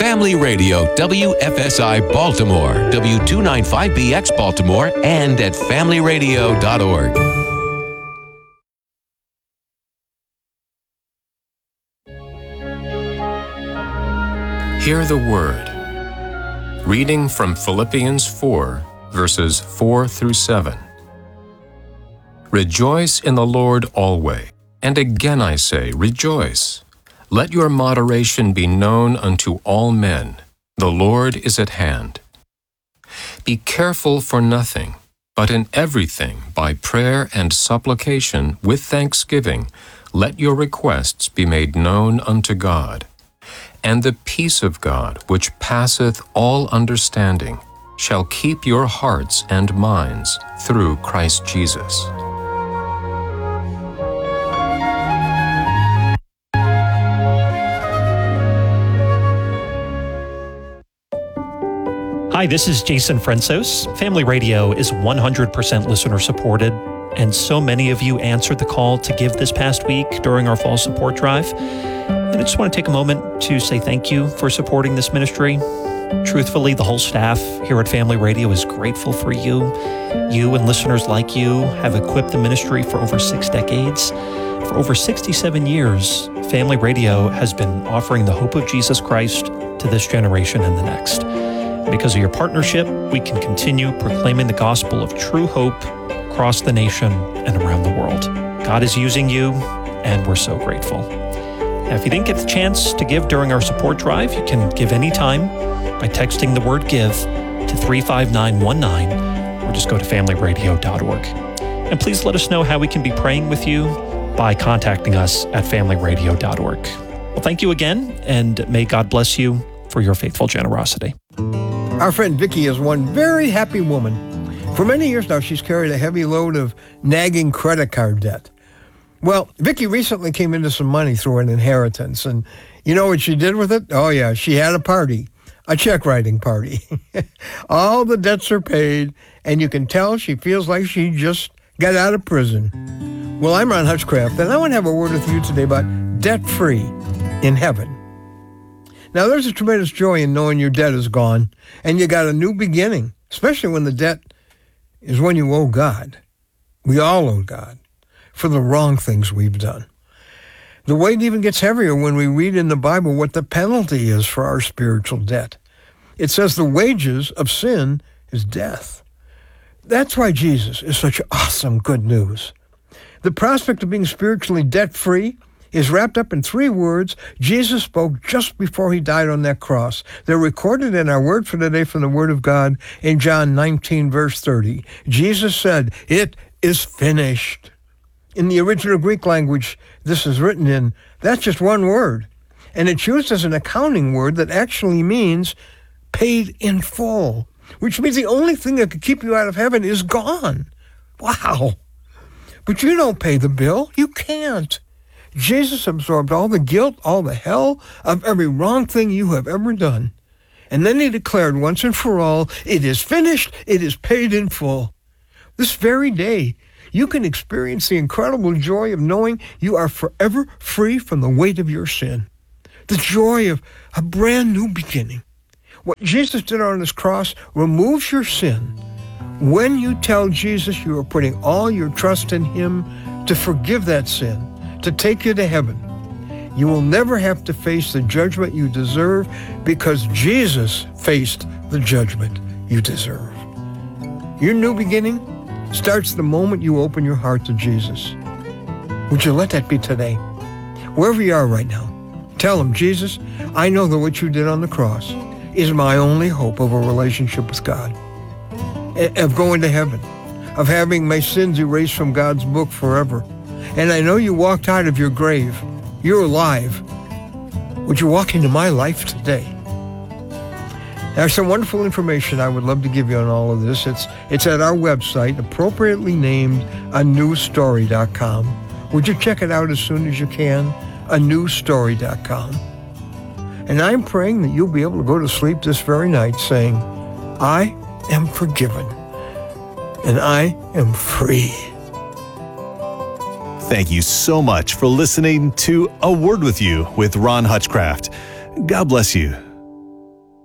Family Radio, WFSI Baltimore, W295BX Baltimore, and at familyradio.org. Hear the Word. Reading from Philippians 4, verses 4 through 7. Rejoice in the Lord always, and again I say, rejoice. Let your moderation be known unto all men. The Lord is at hand. Be careful for nothing, but in everything, by prayer and supplication, with thanksgiving, let your requests be made known unto God. And the peace of God, which passeth all understanding, shall keep your hearts and minds through Christ Jesus. Hi, this is Jason Francis. Family Radio is 100% listener supported, and so many of you answered the call to give this past week during our fall support drive. And I just want to take a moment to say thank you for supporting this ministry. Truthfully, the whole staff here at Family Radio is grateful for you. You and listeners like you have equipped the ministry for over 6 decades. For over 67 years, Family Radio has been offering the hope of Jesus Christ to this generation and the next. Because of your partnership, we can continue proclaiming the gospel of true hope across the nation and around the world. God is using you, and we're so grateful. Now, if you didn't get the chance to give during our support drive, you can give anytime by texting the word GIVE to 35919, or just go to familyradio.org. And please let us know how we can be praying with you by contacting us at familyradio.org. Well, thank you again, and may God bless you for your faithful generosity. Our friend Vicki is one very happy woman. For many years now, she's carried a heavy load of nagging credit card debt. Well, Vicki recently came into some money through an inheritance, and you know what she did with it? Oh yeah, she had a party, a check writing party. All the debts are paid, and you can tell she feels like she just got out of prison. Well, I'm Ron Hutchcraft, and I want to have a word with you today about debt-free in heaven. Now, there's a tremendous joy in knowing your debt is gone, and you got a new beginning, especially when the debt is when you owe God. We all owe God for the wrong things we've done. The weight even gets heavier when we read in the Bible what the penalty is for our spiritual debt. It says the wages of sin is death. That's why Jesus is such awesome good news. The prospect of being spiritually debt-free is wrapped up in 3 words Jesus spoke just before he died on that cross. They're recorded in our word for today from the Word of God in John 19, verse 30. Jesus said, "It is finished." In the original Greek language this is written in, that's just one word. And it's used as an accounting word that actually means paid in full, which means the only thing that could keep you out of heaven is gone. Wow. But you don't pay the bill. You can't. Jesus absorbed all the guilt, all the hell of every wrong thing you have ever done. And then he declared once and for all, it is finished, it is paid in full. This very day, you can experience the incredible joy of knowing you are forever free from the weight of your sin. The joy of a brand new beginning. What Jesus did on his cross removes your sin. When you tell Jesus you are putting all your trust in him to forgive that sin, to take you to heaven, you will never have to face the judgment you deserve because Jesus faced the judgment you deserve. Your new beginning starts the moment you open your heart to Jesus. Would you let that be today? Wherever you are right now, tell him, Jesus, I know that what you did on the cross is my only hope of a relationship with God, of going to heaven, of having my sins erased from God's book forever. And I know you walked out of your grave. You're alive. Would you walk into my life today? There's some wonderful information I would love to give you on all of this. It's at our website, appropriately named anewstory.com. Would you check it out as soon as you can? anewstory.com. And I'm praying that you'll be able to go to sleep this very night saying, I am forgiven and I am free. Thank you so much for listening to A Word With You with Ron Hutchcraft. God bless you.